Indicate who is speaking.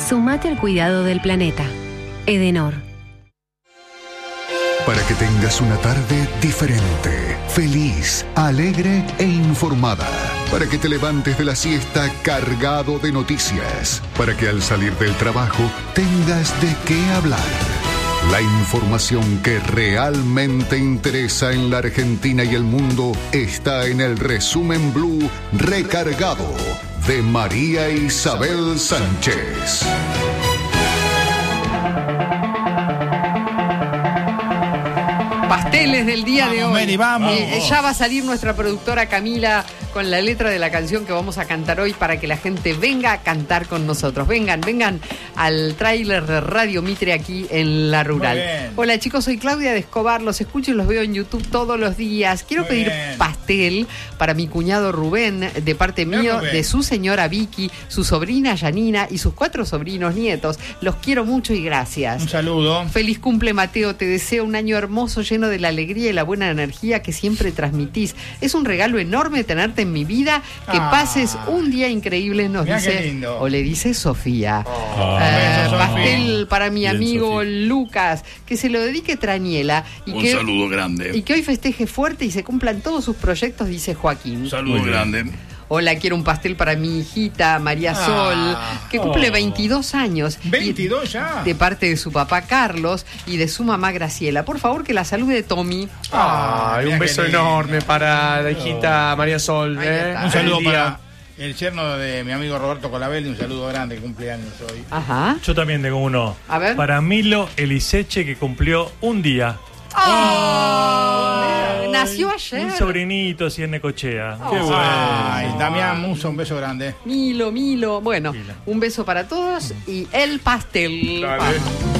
Speaker 1: Sumate al cuidado del planeta. Edenor.
Speaker 2: Para que tengas una tarde diferente, feliz, alegre e informada. Para que te levantes de la siesta cargado de noticias. Para que al salir del trabajo tengas de qué hablar. La información que realmente interesa en la Argentina y el mundo está en el Resumen Blue Recargado de María Isabel Sánchez.
Speaker 3: Pasteles del día de hoy.
Speaker 4: Mary, vamos.
Speaker 3: Ya va a salir nuestra productora Camila con la letra de la canción que vamos a cantar hoy para que la gente venga a cantar con nosotros. Vengan al tráiler de Radio Mitre aquí en La Rural. Hola chicos, soy Claudia de Escobar, los escucho y los veo en YouTube todos los días. Quiero pedir pastel para mi cuñado Rubén, de parte mío, de su señora Vicky, su sobrina Yanina y sus 4 sobrinos nietos. Los quiero mucho y gracias.
Speaker 4: Un saludo.
Speaker 3: Feliz cumple, Mateo, te deseo un año hermoso, lleno de la alegría y la buena energía que siempre transmitís. Es un regalo enorme tenerte en mi vida, que pases un día increíble, nos
Speaker 4: mirá
Speaker 3: dice, o le dice Sofía.
Speaker 4: Beso,
Speaker 3: Pastel para mi
Speaker 5: Bien,
Speaker 3: amigo
Speaker 5: Sofía.
Speaker 3: Lucas, que se lo dedique Traniela y
Speaker 5: Un
Speaker 3: que,
Speaker 5: saludo grande.
Speaker 3: y que hoy festeje fuerte y se cumplan todos sus proyectos, dice Joaquín.
Speaker 5: Un saludo grande.
Speaker 3: Hola, quiero un pastel para mi hijita María Sol, que cumple 22 años.
Speaker 4: 22 ya.
Speaker 3: De parte de su papá Carlos y de su mamá Graciela. Por favor, que la salude Tommy.
Speaker 6: Un beso enorme para la hijita María Sol.
Speaker 4: Un saludo para el yerno de mi amigo Roberto Colabelli, un saludo grande, que cumple años hoy.
Speaker 3: Ajá.
Speaker 7: Yo también tengo uno.
Speaker 3: A ver.
Speaker 7: Para Milo Eliseche, que cumplió un día.
Speaker 3: Nació ayer.
Speaker 7: Un sobrinito así en Necochea.
Speaker 3: Qué bueno.
Speaker 4: Ay, Damián Muso, un beso grande.
Speaker 3: Milo. Bueno, un beso para todos y el pastel.
Speaker 6: Dale.